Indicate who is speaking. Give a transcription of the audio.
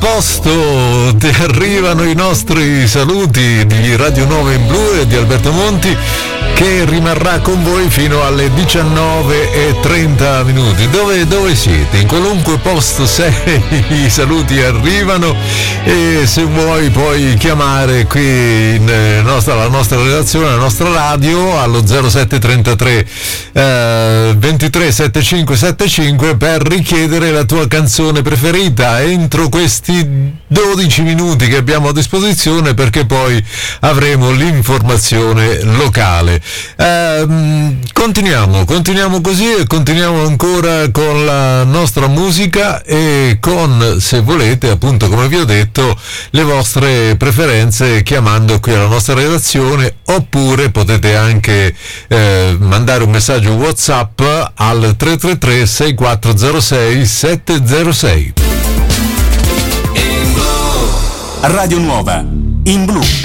Speaker 1: posto, ti arrivano i nostri saluti di Radio Nuova in Blu e di Alberto Monti, che rimarrà con voi fino alle 19:30. Dove siete? In qualunque posto sei, i saluti arrivano, e se vuoi puoi chiamare qui la nostra redazione, la nostra radio, allo 0733 23 75 75 per richiedere la tua canzone preferita entro questi 12 minuti che abbiamo a disposizione, perché avremo l'informazione locale. Continuiamo così e continuiamo ancora con la nostra musica e con, se volete, appunto, come vi ho detto, le vostre preferenze chiamando qui alla nostra redazione, oppure potete anche mandare un messaggio WhatsApp al 333 6406 706.
Speaker 2: Radio Nuova in Blu.